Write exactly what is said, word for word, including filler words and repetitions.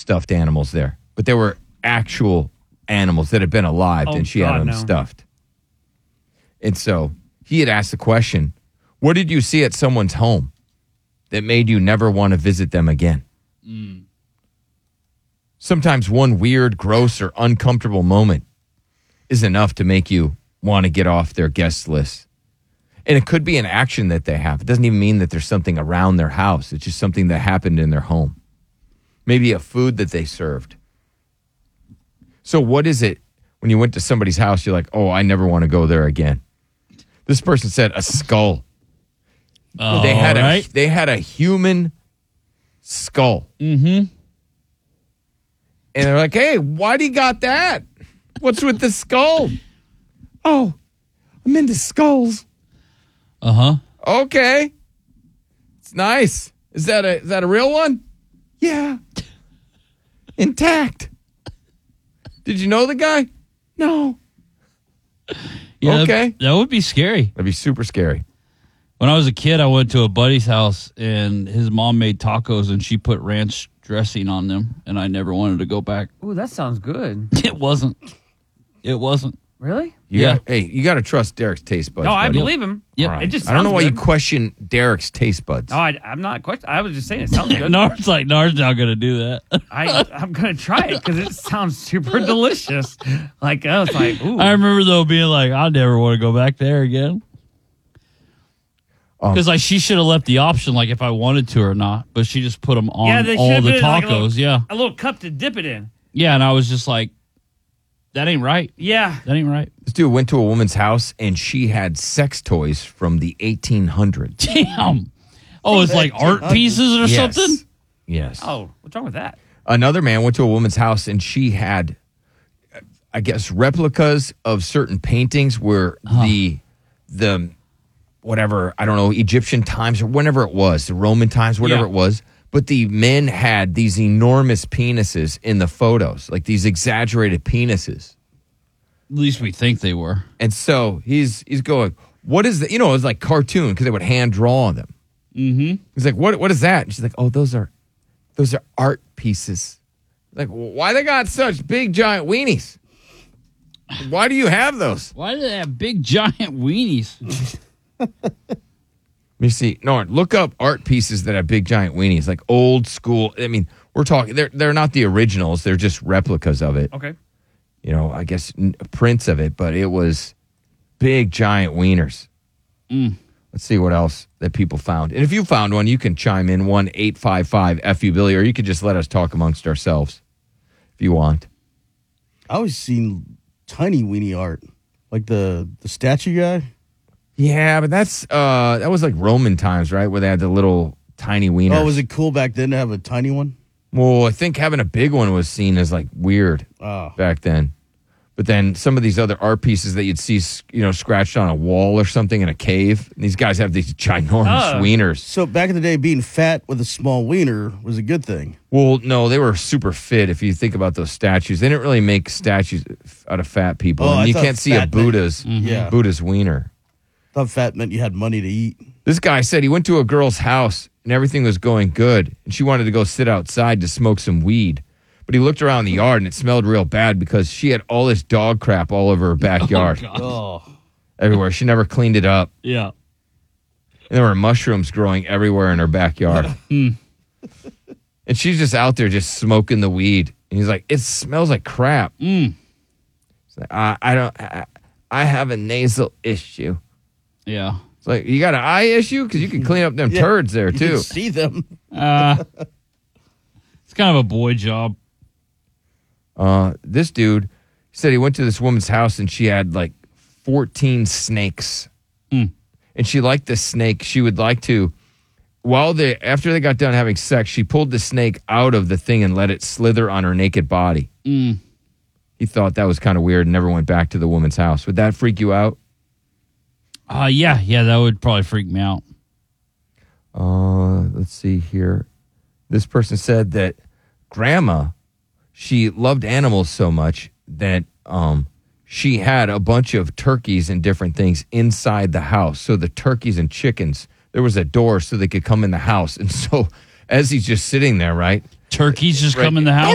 stuffed animals there, but they were actual animals that had been alive, Oh, and she God, had them no. stuffed. And so he had asked the question, what did you see at someone's home that made you never want to visit them again? Mm. Sometimes one weird, gross, or uncomfortable moment is enough to make you want to get off their guest list. And it could be an action that they have. It doesn't even mean that there's something around their house. It's just something that happened in their home. Maybe a food that they served. So what is it when you went to somebody's house, you're like, oh, I never want to go there again? This person said a skull. Oh, they had right. a they had a human skull. Mm-hmm. And they're like, hey, why do you got that? What's with the skull? Oh, I'm into skulls. Uh-huh. Okay. It's nice. Is that a is that a real one? Yeah. Intact. Did you know the guy? No. Yeah, okay. That, that would be scary. That'd be super scary. When I was a kid, I went to a buddy's house, and his mom made tacos, and she put ranch dressing on them, and I never wanted to go back. Ooh, that sounds good. It wasn't. It wasn't. Really? You Yeah. Got, hey, you got to trust Derek's taste buds. No, I buddy. believe him. Yep. All right. It just I don't know sounds why you good. question Derek's taste buds. No, I, I'm not questioning. I was just saying it sounds good. Nard's like, Nard's not going to do that. I, I'm going to try it because it sounds super delicious. Like, I was like, ooh. I remember, though, being like, I never want to go back there again. Um, Because like she should have left the option, like if I wanted to or not, but she just put them on yeah, they all should the have tacos. like a little, yeah, a little cup to dip it in. yeah, and I was just like, that ain't right. Yeah. That ain't right. This dude went to a woman's house and she had sex toys from the eighteen hundreds. Damn. Oh, it's like art pieces or Yes. something? Yes. Oh, what's wrong with that? Another man went to a woman's house and she had, I guess, replicas of certain paintings where the the whatever, I don't know, Egyptian times or whenever it was, the Roman times, whatever Yeah. it was. But the men had these enormous penises in the photos, like these exaggerated penises. At least we think they were. And so he's he's going, what is that? You know, it was like cartoon because they would hand draw them. Mm-hmm. He's like, what what is that? And she's like, oh, those are those are art pieces. Like, why they got such big giant weenies? Why do you have those? Why do they have big giant weenies? Let me see. No, look up art pieces that have big giant weenies, like old school. I mean, we're talking. They're they're not the originals. They're just replicas of it. Okay. You know, I guess n- prints of it, but it was big giant wieners. Mm. Let's see what else that people found. And if you found one, you can chime in one eight five five F U Billy, or you could just let us talk amongst ourselves if you want. I always seen tiny weenie art, like the the statue guy. Yeah, but that's uh that was like Roman times, right? Where they had the little tiny wieners. Oh, was it cool back then to have a tiny one? Well, I think having a big one was seen as like weird Oh. back then. But then some of these other art pieces that you'd see, you know, scratched on a wall or something in a cave. And these guys have these ginormous Oh. wieners. So back in the day, being fat with a small wiener was a good thing. Well, no, they were super fit. If you think about those statues, they didn't really make statues out of fat people. Oh, and I you thought can't see a fat meant- Buddha's Yeah. Buddha's wiener. I thought fat meant you had money to eat. This guy said he went to a girl's house and everything was going good, and she wanted to go sit outside to smoke some weed. But he looked around the yard and it smelled real bad because she had all this dog crap all over her backyard, Oh, everywhere. She never cleaned it up. Yeah. And there were mushrooms growing everywhere in her backyard. And she's just out there just smoking the weed. And he's like, it smells like crap. Mm. It's like, I, I don't, I, I have a nasal issue. Yeah. It's like, you got an eye issue? Because you can clean up them Yeah, turds there, you too. can see them. Uh, it's kind of a boy job. Uh, this dude said he went to this woman's house and she had like fourteen snakes. Mm. And she liked the snake. She would like to, while they, after they got done having sex, she pulled the snake out of the thing and let it slither on her naked body. Mm. He thought that was kind of weird and never went back to the woman's house. Would that freak you out? Uh, yeah, yeah, that would probably freak me out. Uh, let's see here. This person said that grandma, she loved animals so much that um, she had a bunch of turkeys and different things inside the house. So the turkeys and chickens, there was a door so they could come in the house. And so as he's just sitting there, right? Turkeys just Right. come in the house.